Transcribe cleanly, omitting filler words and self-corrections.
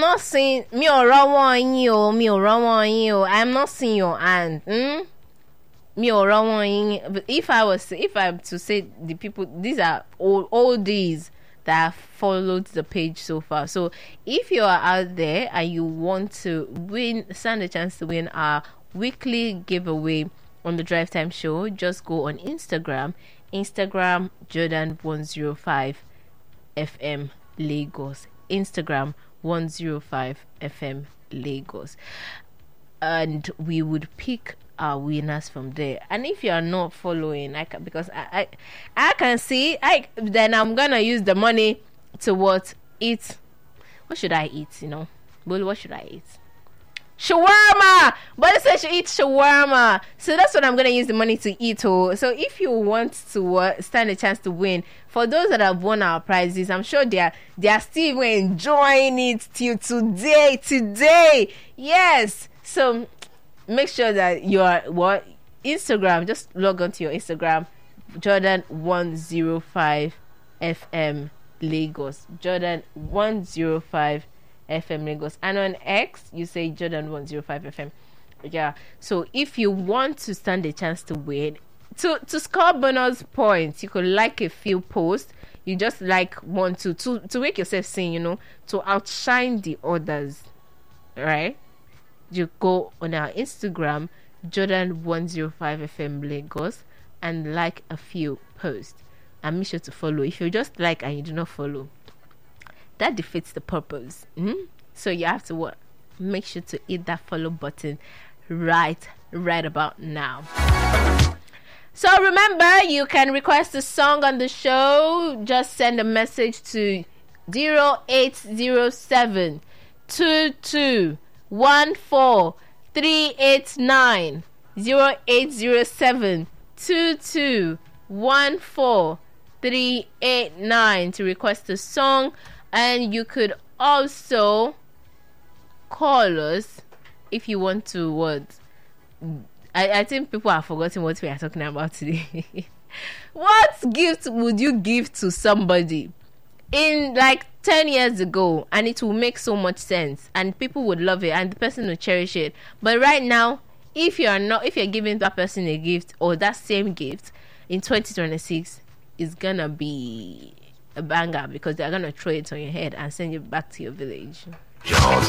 not seeing me or wrong you, me or wrong you. I'm not seeing your hand. Me or wrong. But if I'm to say the people, these are all these that have followed the page so far. So if you are out there and you want to stand a chance to win our weekly giveaway on the Drive Time Show, just go on Instagram Jordan 105 FM Lagos. Instagram 105 FM Lagos, and we would pick our winners from there. And if you are not following, because I can see, then I'm gonna use the money to eat. What should I eat? Well, what should I eat? Shawarma. But it says she eats shawarma, so that's what I'm gonna use the money to eat. So if you want to stand a chance to win, for those that have won our prizes, I'm sure they are still enjoying it till today. Yes. So make sure that you are Instagram. Just log on to your Instagram, Jordan 105 FM Lagos. Jordan 105 FM Lagos, and on X you say Jordan 105 FM. Yeah. So if you want to stand a chance to win, to score bonus points, you could like a few posts. You just like want to make yourself seen, to outshine the others. Right? You go on our Instagram, Jordan 105 FM Lagos, and like a few posts, and make sure to follow. If you just like and you do not follow, that defeats the purpose. So you have to make sure to hit that follow button right about now. So remember, you can request a song on the show. Just send a message to 0807 2214 389 0807 2214 389 to request a song. And you could also call us if you want to. I think people have forgotten what we are talking about today. What gift would you give to somebody in like 10 years ago, and it will make so much sense and people would love it and the person will cherish it? But right now, if you're giving that person a gift or that same gift in 2026, it's gonna be a banger, because they're gonna throw it on your head and send you back to your village.